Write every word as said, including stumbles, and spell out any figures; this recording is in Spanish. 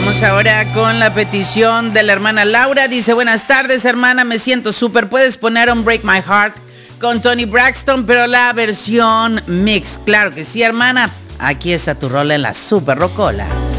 Vamos ahora con la petición de la hermana Laura. Dice, buenas tardes, hermana, me siento súper. ¿Puedes poner un Break My Heart con Tony Braxton, pero la versión mix? Claro que sí, hermana. Aquí está tu rola en la Super Rocola.